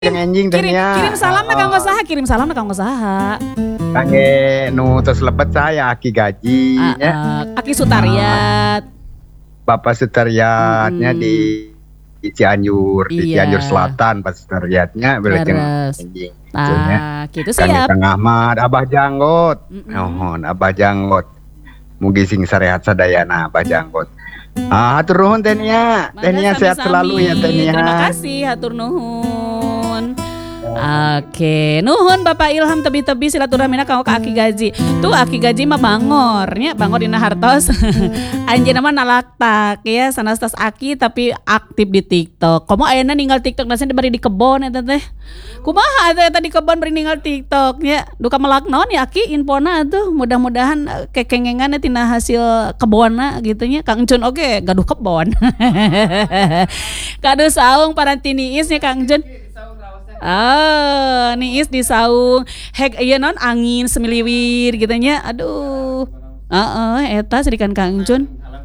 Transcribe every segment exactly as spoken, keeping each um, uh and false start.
Yang enjing kirim, tanya. kirim salam na kanggo saha, kirim salam na kanggo saha. Kangge nu tos lebet saya aki gaji Uh, nya. uh, Aki Sutariat. Bapak Sutariatnya Mm-mm. di di Cianjur, di Iya. Cianjur Selatan Pak Sutariatnya belakang Leres. enjing. Itunya. Ah, gitu Kangge siap. Kang Ahmad, Abah Janggot. Mm-mm. Nuhun, Abah Janggot. Mugi sing sarehat sadayana Abah Janggot. Ah, hatur nuhun teh nya. Teh nya Mangga sehat selalu ya teh nya. Terima kasih, hatur nuhun. Oke, nuhun Bapak Ilham tebi-tebi silaturahmina kanggo ka Aki Gaji. Tuh Aki Gaji mah bangor nya, bangor dina hartos. Anjeunna mah nalaktak ya, sanastas Aki tapi aktif di TikTok. Komo ayeuna ninggal TikTok dasana bari di kebon eta teh. Kumaha eta di kebon bari ninggal TikTok nya. Duka melak naon ya Aki infona atuh. Mudah-mudahan eh, kekengengan tina hasil kebonna gitu nya. Kang Jun oge gaduh kebon. Gaduh saung paranti niis nya Kang Jun. Ah, niis di saung. Hek ieu non angin semiliwir gitu nya. Aduh. Heeh, eta sedikan Kang Jun.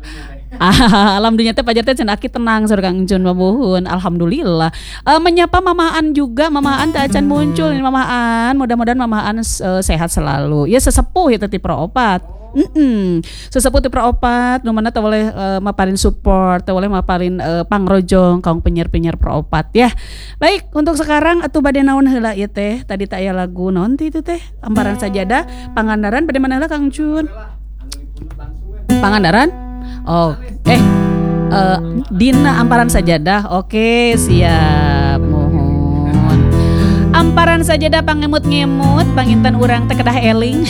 Ah, alhamdulillah teh pajar teh cenah Aki tenang saur Kang Jun mabuhun. Alhamdulillah. Eh, menyapa Mamaan juga, Mamaan teh acan muncul ini Mamaan. Mudah-mudahan Mamaan eh, sehat selalu. Ya sesepuh ya ti Proopat. Mm-mm. Sesepuh ti Proopat nu mana teh boleh uh, maparin support, teh boleh maparin uh, pangrojong kaum penyiar-penyiar Proopat ya. Baik, untuk sekarang atuh bade naon heula ieu teh? Tadi tak aya lagu naon ti itu teh? Amparan Sajadah, Pangandaran bade mana heula Kang Jun? Pangandaran? Oh, eh uh, Dina Amparan Sajadah. Oke, siap. Mohon. Amparan Sajadah pangemut-ngemut, panginten urang teh kedah eling.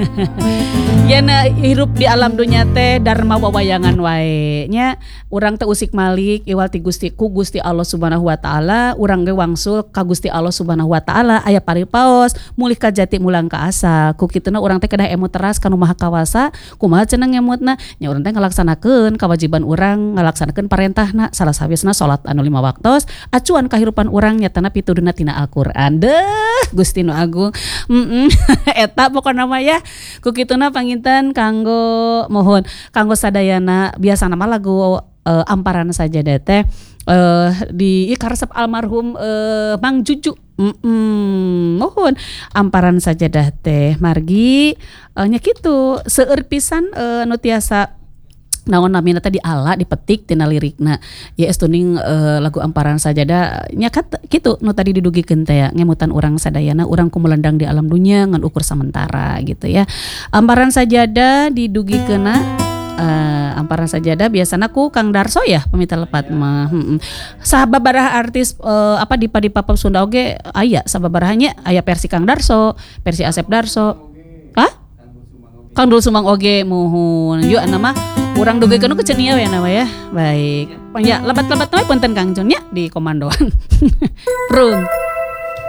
Yana hirup di alam dunya teh dharma wawayangan wae nya. Urang teh usik malik iwal ti Gusti ku Gusti Allah Subhanahu wa taala, urang ge wangsul ka Gusti Allah Subhanahu wa taala aya paripaos mulih ka jati mulang ka asal. Ku kituna urang teh kedah emut teras ka Nu Maha Kawasa, kumaha cenah ngemutna? Nya urang teh ngalaksanakeun kawajiban urang, ngalaksanakeun parentahna salah sawisna salat anu lima waktos, acuan kahirupan urang nyatana pituduna tina Al-Qur'an. Deuh, Gusti Nu Agung. Heeh. Eta pokona mah ya. Ku kituna panginten kanggo mohon kanggo sadayana biasana mah lagu uh, Amparan Sajadah teh uh, di karesep almarhum uh, Mang Juju. Mm-mm. Mohon Amparan Sajadah teh margi uh, nya kitu seueur pisan uh, nu tiasa naon namina tadi ala dipetik tina lirikna ya estuning uh, lagu Amparan Sajadah nya kat kitu nu tadi didugikeun teh ngemutan urang sadayana urang kumelendang di alam dunya ngan ukur sementara gitu ya. Amparan Sajadah didugikeunna uh, Amparan Sajadah biasana ku Kang Darso ya pemita lepat mah. Heeh. Sababaraha artis uh, apa di Dipa Pop Sunda oge aya sababarahanya aya versi Kang Darso, versi Asep Darso. Hah? Kang Dul Sumang oge mohon. Yuk nama urang dugikeun ku cenah we nama ya. Baik. Ya lebat-lebat we punten Kang Jun nya di komandoan. Prung.